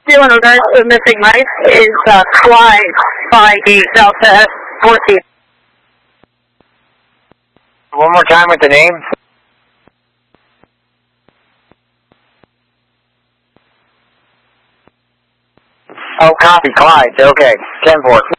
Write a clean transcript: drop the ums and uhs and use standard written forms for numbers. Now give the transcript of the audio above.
Doing alert to missing knife is Clyde 58 Delta 14. One more time with the name. Oh, copy, Clyde. Okay, 10-4.